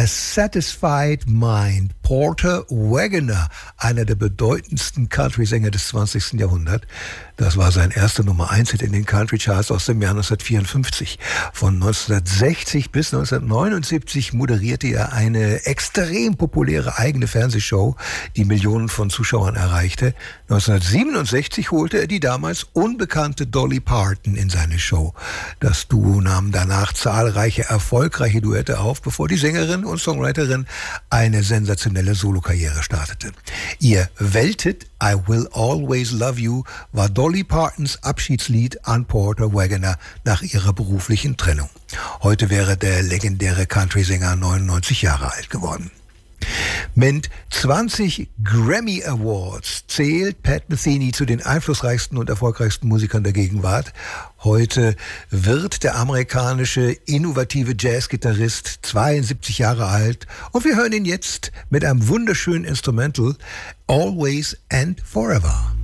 A Satisfied Mind. Porter Wagoner, einer der bedeutendsten Country-Sänger des 20. Jahrhunderts. Das war sein erster Nummer-1-Hit in den Country-Charts aus dem Jahr 1954. Von 1960 bis 1979 moderierte er eine extrem populäre eigene Fernsehshow, die Millionen von Zuschauern erreichte. 1967 holte er die damals unbekannte Dolly Parton in seine Show. Das Duo nahm danach zahlreiche erfolgreiche Duette auf, bevor die Sängerin und Songwriterin eine sensationelle Solokarriere startete. Ihr Welthit I Will Always Love You war Dolly Partons Abschiedslied an Porter Wagoner nach ihrer beruflichen Trennung. Heute wäre der legendäre Country-Sänger 99 Jahre alt geworden. Mit 20 Grammy Awards zählt Pat Metheny zu den einflussreichsten und erfolgreichsten Musikern der Gegenwart. Heute wird der amerikanische innovative Jazzgitarrist 72 Jahre alt und wir hören ihn jetzt mit einem wunderschönen Instrumental Always and Forever.